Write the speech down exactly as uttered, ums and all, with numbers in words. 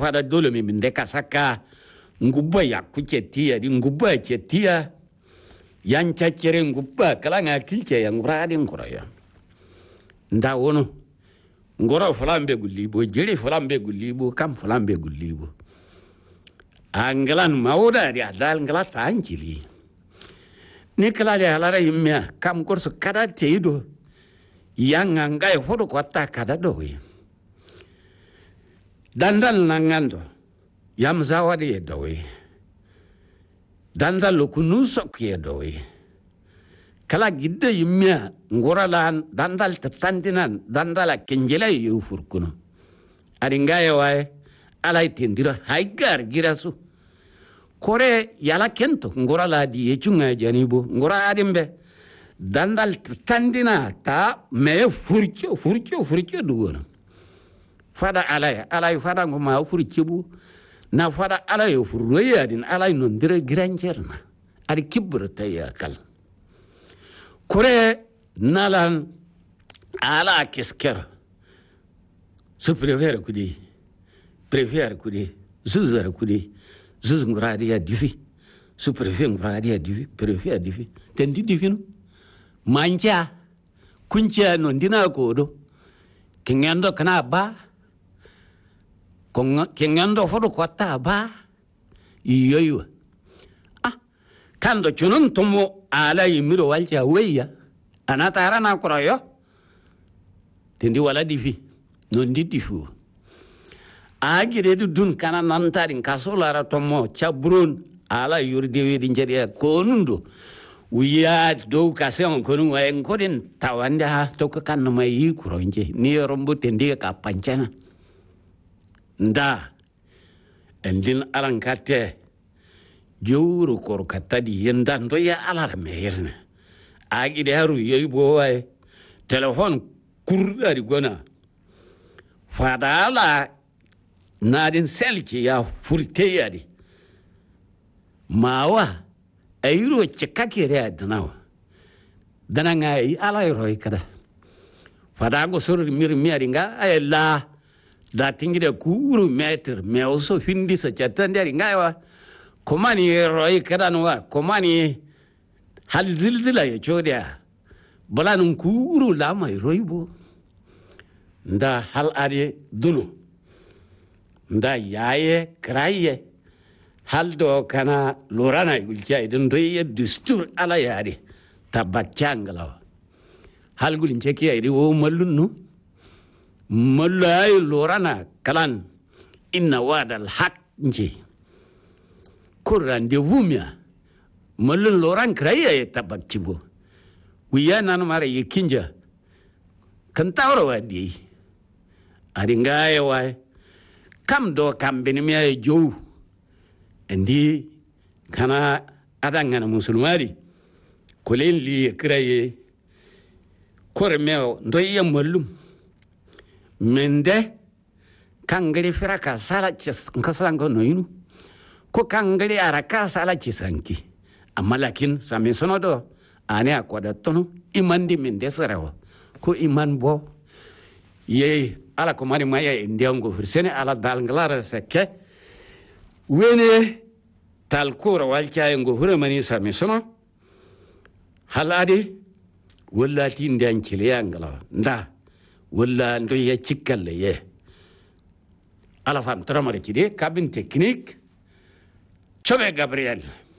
fada dole mi min de kasaka ngubba ya kuke tiya di ngubba ke tiya yan cakere ngubba kala nga kilke ya ngura di ngura ya nda wono ngora fulambe gullibo jeri fulambe gullibo kam fulambe gullibo anglan mawda di adal ngala tanjili ni kala de halara yimme kam korso kada teido yang ngai fodo kota kada dowi dandal nangando yam zawadi dowi dandal lukunuso ke dowi kala gidde yimme ngoralan dandal tatandinan dandala kenjela yu furkuno ari ngai wae alai tindira haigar girasu kore yala kento ngorala di yechunga janibo ngora adimbe dandal tandina ta me furcho furcho furcho duwana fada alay alay fada ngoma furchibu na fada alay furroya din alay non dire granjerna ari kibru tayakal kore nalan ala kisker su prefere kudi prefere kudi zuzara kudi zuz nguradi ya difi su prefere nguradi ya difi prefere difi tendi difi no manja kuncha no ndina kodo kengendo kana ba kengendo fodo kwata ba iyoyo ah kando chunun tomo ala yimiro walcha weya anata arana kroyo tendi wala difi no ndi difu agire dun kana nantarin kasolara tomo chabron ala yurdewe dinjeriya konundo wiya do kasen konu wa enkodin tawanda to kan mai yikuro nje ni rombo tendi ka pancana nda endin arankate jowru kor katadi yendan do ya alar meherna agi de haru yoy bo way telephone kurdari gona fadala nadin selki ya furte yadi mawa ayro chekakere adnawa dananga ay alay roy kada fadago sor mir miaringa ayla da tingide kuru meter me also hindi sa chatandari ngawa komani roy kada nowa komani hal zilzila ya chodia balanun kuru la mai roybo nda hal ade dunu nda yaye kraye haldo kana lorana gulcha idan doye dustur ala yari tabachangala hal gulin cheki ayri wo mallunnu mallay lorana kalan inna wadal haq nji kuran de vumya mallun loran kraye tabachibo wiya nan mara yikinja kantawro wadi aringaye way kam do kam benimiya jow ndi kana adangana musulmari kolen li kraye kormeo ndoye mallum mende kangari firaka sala ches kasango noyinu ko kangari araka sala chisanki amma lakin sami sonodo ane akwada tono imandi mende sarawo ko iman bo ye ala ko mari maya indiango fursene ala dalnglara sekke wene talkura walcha ngo hure mani sami sono halade walla tin dan kiliyangala nda walla ndo ya cikalle ye ala fam tramare kide cabine technique chobe gabriel